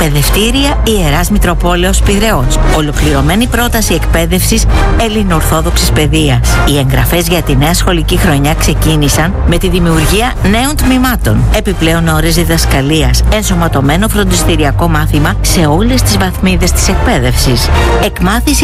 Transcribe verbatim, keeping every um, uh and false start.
Εκπαιδευτήρια Ιεράς Μητροπόλεως Πειραιώς. Ολοκληρωμένη πρόταση εκπαίδευσης ελληνοορθόδοξης παιδείας. Οι εγγραφές για τη νέα σχολική χρονιά ξεκίνησαν με τη δημιουργία νέων τμήματων. Επιπλέον ώρες διδασκαλίας, ενσωματωμένο φροντιστηριακό μάθημα σε όλες τις βαθμίδες της εκπαίδευσης. Εκμάθηση